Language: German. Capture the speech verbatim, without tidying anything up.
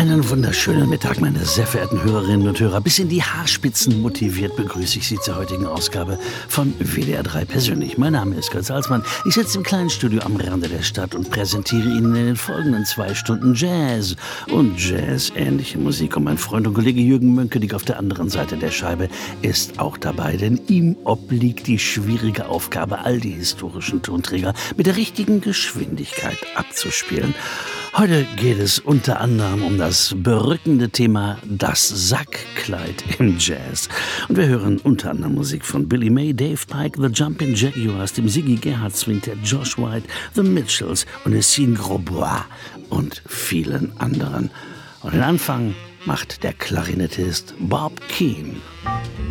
Einen wunderschönen Mittag, meine sehr verehrten Hörerinnen und Hörer. Bis in die Haarspitzen motiviert begrüße ich Sie zur heutigen Ausgabe von W D R drei persönlich. Mein Name ist Götz Alsmann. Ich sitze im kleinen Studio am Rande der Stadt und präsentiere Ihnen in den folgenden zwei Stunden Jazz und Jazz-ähnliche Musik. Und mein Freund und Kollege Jürgen Mönkenig auf der anderen Seite der Scheibe ist auch dabei, denn ihm obliegt die schwierige Aufgabe, all die historischen Tonträger mit der richtigen Geschwindigkeit abzuspielen. Heute geht es unter anderem um das berückende Thema das Sackkleid im Jazz. Und wir hören unter anderem Musik von Billy May, Dave Pike, The Jumpin' Jaguars, dem Ziggy Gerhardt Swingtet, Josh White, The Mitchells und Essine Grosbois und vielen anderen. Und den Anfang macht der Klarinettist Bob Keane.